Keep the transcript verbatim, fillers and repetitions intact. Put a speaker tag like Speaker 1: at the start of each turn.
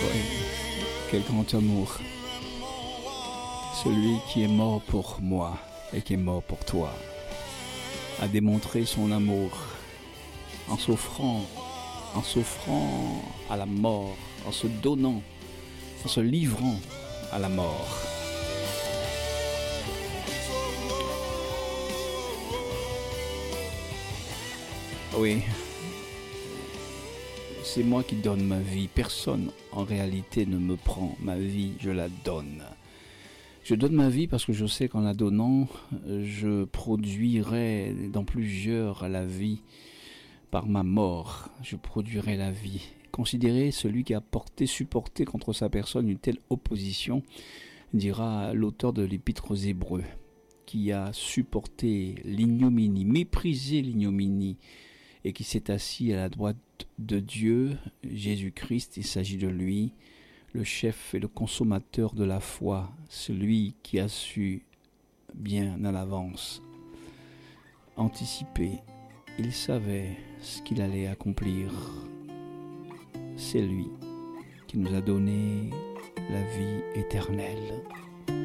Speaker 1: Oui, quel grand amour. Celui qui est mort pour moi et qui est mort pour toi a démontré son amour en s'offrant, en s'offrant à la mort, en se donnant, en se livrant à la mort. Oui, c'est moi qui donne ma vie. Personne en réalité ne me prend ma vie, je la donne. Je donne ma vie parce que je sais qu'en la donnant, je produirai dans plusieurs la vie par ma mort. Je produirai la vie. Considérez celui qui a porté, supporté contre sa personne une telle opposition, dira l'auteur de l'Épître aux Hébreux, qui a supporté l'ignominie, méprisé l'ignominie, et qui s'est assis à la droite de Dieu, Jésus-Christ. Il s'agit de lui, le chef et le consommateur de la foi, celui qui a su bien à l'avance anticiper. Il savait ce qu'il allait accomplir. C'est lui qui nous a donné la vie éternelle.